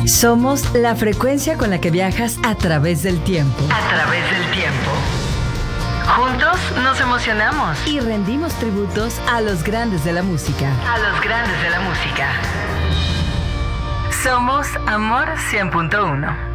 Somos la frecuencia con la que viajas a través del tiempo. A través del tiempo. Juntos nos emocionamos. Y rendimos tributos a los grandes de la música. A los grandes de la música. Somos Amor 100.1.